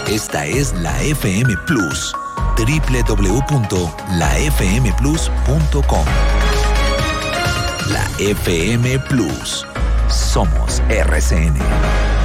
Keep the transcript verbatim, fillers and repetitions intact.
Esta es la F M Plus. doble u doble u doble u punto la f m plus punto com. La F M Plus. Somos R C N.